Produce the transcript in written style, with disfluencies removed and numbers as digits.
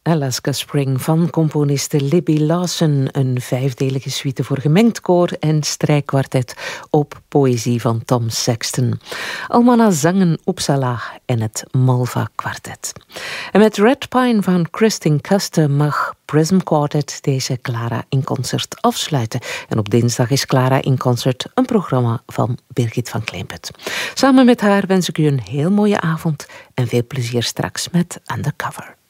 Alaska Spring van componiste Libby Lawson. Een 5-delige suite voor gemengd koor en strijkkwartet op poëzie van Tom Sexton. Almana zangen Uppsala en het Malva Kwartet. En met Red Pine van Kristin Custer mag Prism Quartet deze Clara in Concert afsluiten. En op dinsdag is Clara in Concert een programma van Birgit van Kleinput. Samen met haar wens ik u een heel mooie avond en veel plezier straks met Undercover.